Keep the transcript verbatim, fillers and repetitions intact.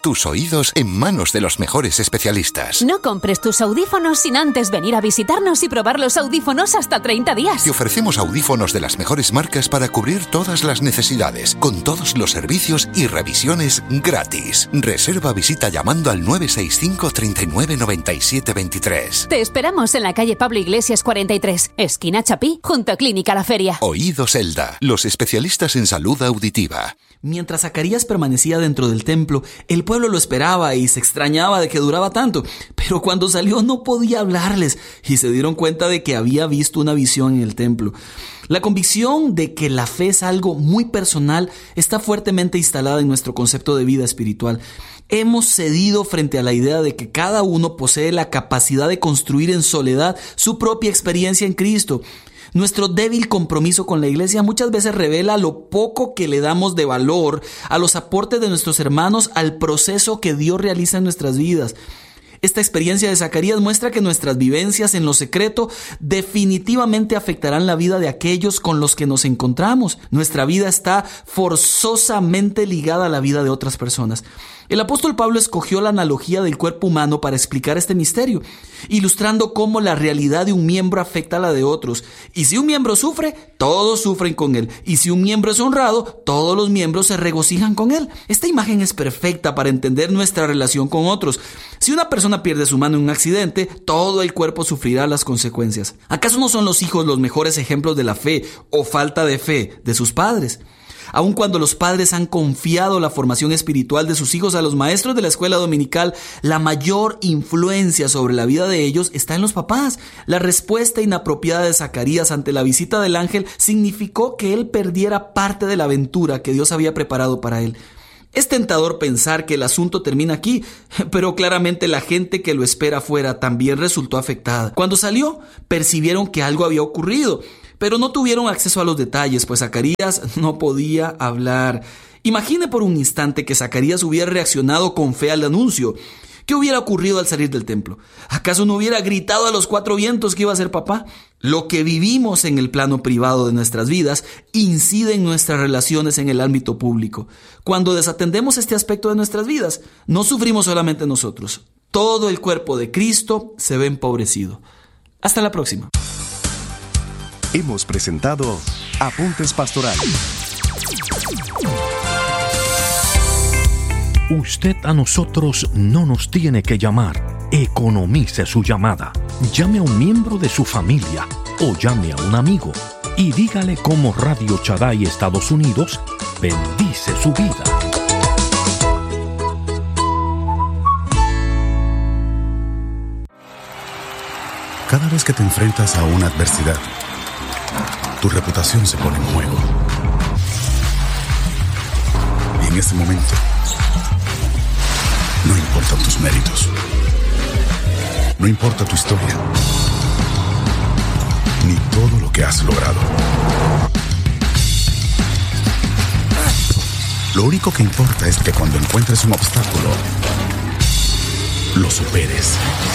tus oídos en manos de los mejores especialistas. No compres tus audífonos sin antes venir a visitarnos y probar los audífonos hasta treinta días. Te ofrecemos audífonos de las mejores marcas para cubrir todas las necesidades, con todos los servicios y revisiones gratis. Reserva visita llamando al nueve seis cinco, treinta y nueve, noventa y siete veintitrés. Te esperamos en la calle Pablo Iglesias cuarenta y tres, esquina Chapí, junto a Clínica La Feria. Oídos Elda, los especialistas en salud auditiva. Mientras Zacarías permanecía dentro del templo, el pueblo lo esperaba y se extrañaba de que duraba tanto. Pero cuando salió no podía hablarles y se dieron cuenta de que había visto una visión en el templo. La convicción de que la fe es algo muy personal está fuertemente instalada en nuestro concepto de vida espiritual. Hemos cedido frente a la idea de que cada uno posee la capacidad de construir en soledad su propia experiencia en Cristo. Nuestro débil compromiso con la iglesia muchas veces revela lo poco que le damos de valor a los aportes de nuestros hermanos al proceso que Dios realiza en nuestras vidas. Esta experiencia de Zacarías muestra que nuestras vivencias en lo secreto definitivamente afectarán la vida de aquellos con los que nos encontramos. Nuestra vida está forzosamente ligada a la vida de otras personas. El apóstol Pablo escogió la analogía del cuerpo humano para explicar este misterio, ilustrando cómo la realidad de un miembro afecta a la de otros. Y si un miembro sufre, todos sufren con él. Y si un miembro es honrado, todos los miembros se regocijan con él. Esta imagen es perfecta para entender nuestra relación con otros. Si una persona pierde su mano en un accidente, todo el cuerpo sufrirá las consecuencias. ¿Acaso no son los hijos los mejores ejemplos de la fe o falta de fe de sus padres? Aun cuando los padres han confiado la formación espiritual de sus hijos a los maestros de la escuela dominical, la mayor influencia sobre la vida de ellos está en los papás. La respuesta inapropiada de Zacarías ante la visita del ángel significó que él perdiera parte de la aventura que Dios había preparado para él. Es tentador pensar que el asunto termina aquí, pero claramente la gente que lo espera afuera también resultó afectada. Cuando salió, percibieron que algo había ocurrido, pero no tuvieron acceso a los detalles, pues Zacarías no podía hablar. Imagine por un instante que Zacarías hubiera reaccionado con fe al anuncio. ¿Qué hubiera ocurrido al salir del templo? ¿Acaso no hubiera gritado a los cuatro vientos que iba a ser papá? Lo que vivimos en el plano privado de nuestras vidas incide en nuestras relaciones en el ámbito público. Cuando desatendemos este aspecto de nuestras vidas, no sufrimos solamente nosotros. Todo el cuerpo de Cristo se ve empobrecido. Hasta la próxima. Hemos presentado Apuntes Pastorales. Usted a nosotros no nos tiene que llamar. Economice su llamada. Llame a un miembro de su familia o llame a un amigo y dígale cómo Radio Shaddai Estados Unidos bendice su vida. Cada vez que te enfrentas a una adversidad, tu reputación se pone en juego. Y en este momento, no importan tus méritos, no importa tu historia, ni todo lo que has logrado. Lo único que importa es que cuando encuentres un obstáculo, lo superes.